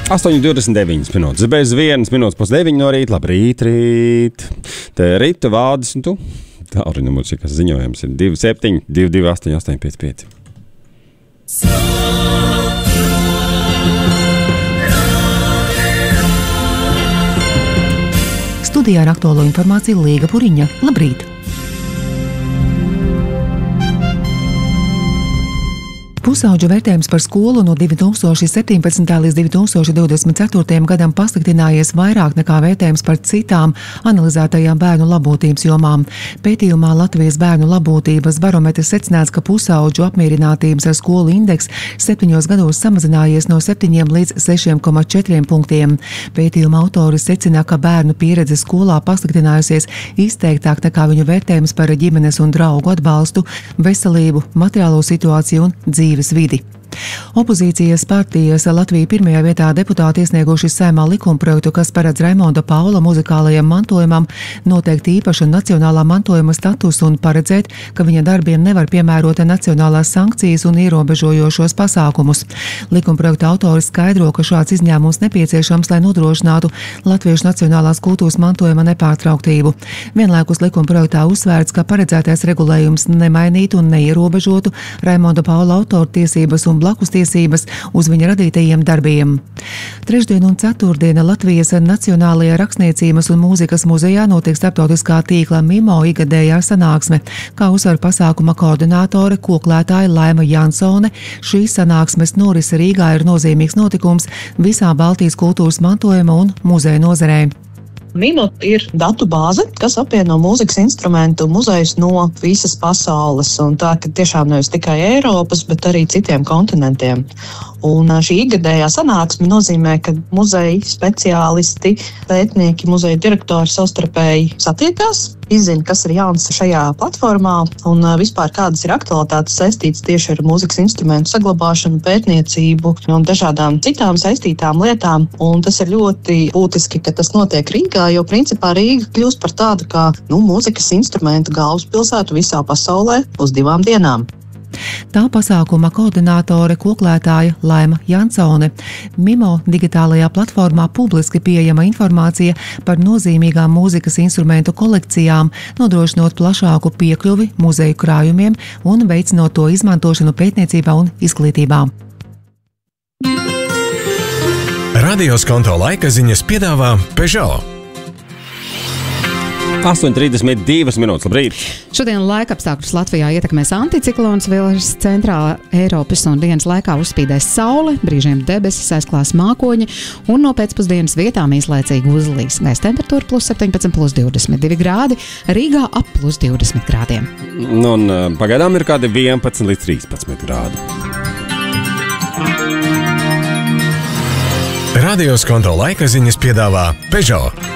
8:29 minūtes. Bez 1 minūtes pus 9 no rīta. Labrīt, rīt. Te Rita, Vādis un tu. Tālruņa numurs, kas ziņojums ir 27 228 855. Studijā ar aktuālo informāciju Līga Puriņa. Labrīt! Pusauģu vērtējums par skolu no 2017. līdz 2024. gadam pasliktinājies vairāk nekā vērtējums par citām analizētajām bērnu labotības jomām. Pētījumā Latvijas bērnu labotības barometrs secināts, ka pusauģu apmierinātības ar skolu indeks 7 gados samazinājies no 7 līdz 6,4 punktiem. Pētījuma autori secina, ka bērnu pieredze skolā pasliktinājusies izteiktāk nekā viņu vērtējums par ģimenes un draugu atbalstu, veselību, materiālo situāciju un dzīves vidi. Opozīcijas partijas Latvija pirmajā vietā deputāti iesnieguši Saeimā likumprojektu, kas paredz Raimonda Paula muzikālajam mantojumam noteikt īpašu nacionālā mantojuma statusu un paredzēt, ka viņa darbiem nevar piemērot nacionālās sankcijas un ierobežojošos pasākumus. Likumprojekta autori skaidro, ka šāds izņēmums nepieciešams, lai nodrošinātu latviešu nacionālās kultūras mantojuma nepārtrauktību. Vienlaikus likumprojektā uzsvērts, ka paredzētais regulējums nemainītu un neierobežotu Raimonda Paula autortiesības un blakus tiesības uz viņa radītajiem darbiem. Trešdien un ceturtdiena Latvijas Nacionālajā rakstniecības un mūzikas muzejā notiek starptautiskā tīkla MIMO ikgadējā sanāksme. Kā uzsver pasākuma koordinātore, koklētāja Laima Jansone, šīs sanāksmes norise Rīgā ir nozīmīgs notikums visā Baltijas kultūras mantojuma un muzeja nozarē. MIMO ir datu bāze, kas apvieno mūzikas instrumentu muzejus no visas pasaules. Un tā, ka tiešām nevis tikai Eiropas, bet arī citiem kontinentiem. Un šī ikgadējā sanāksme nozīmē, ka muzeja speciālisti, pētnieki, muzeja direktori savstarpēji satiekās, izzina, kas ir jauns šajā platformā un vispār kādas ir aktualitātes saistītas tieši ar mūzikas instrumentu saglabāšanu, pētniecību un dažādām citām saistītām lietām. Un tas ir ļoti būtiski, ka tas notiek Rīgā, jo principā Rīga kļūst par tādu kā mūzikas instrumentu galvaspilsētu visā pasaulē uz 2 dienām. Tā pasākuma koordinātore koklētāja Laima Jansone. MIMO digitālajā platformā publiski pieejama informācija par nozīmīgām mūzikas instrumentu kolekcijām, nodrošinot plašāku piekļuvi muzeju krājumiem un veicinot to izmantošanu pētniecībā un izglītībā. Radio Skonto laika ziņas piedāvā Peugeot. 8:32 minūtes. Labrīt! Šodien laikapstākļus Latvijā ietekmēs anticiklons, virs centrālā Eiropas un dienas laikā uzspīdēs saule, brīžiem debesis aizklās mākoņi un no pēcpusdienas vietām īslaicīgi uzlīs. Gaisa temperatūra +17, +22 grādi, Rīgā ap +20 grādiem. Un pagaidām ir kādi 11 līdz 13 grādi. Radio Skonto laika ziņas piedāvā Peugeot.